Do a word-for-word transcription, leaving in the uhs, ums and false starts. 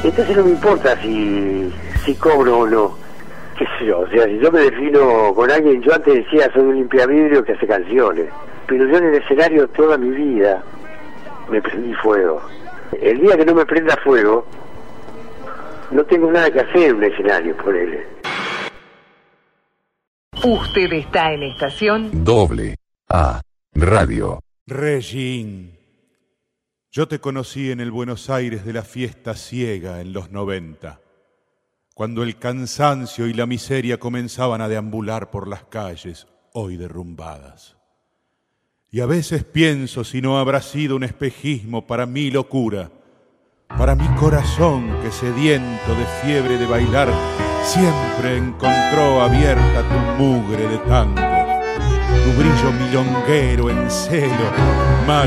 Entonces no me importa si, si cobro o no, qué sé yo, o sea, si yo me defino con alguien, yo antes decía soy un limpiavidrio que hace canciones, pero yo en el escenario toda mi vida me prendí fuego. El día que no me prenda fuego, no tengo nada que hacer en un escenario, por él. Usted está en estación Doble A Radio. Regín, yo te conocí en el Buenos Aires de la fiesta ciega en los noventa, cuando el cansancio y la miseria comenzaban a deambular por las calles hoy derrumbadas. Y a veces pienso si no habrá sido un espejismo para mi locura, para mi corazón que sediento de fiebre de bailar siempre encontró abierta tu mugre de tango, tu brillo milonguero en celo,